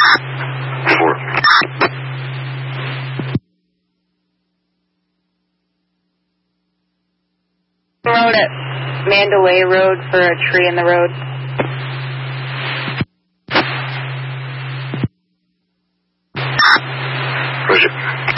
4. Road at Mandalay Road for a tree in the road. Roger.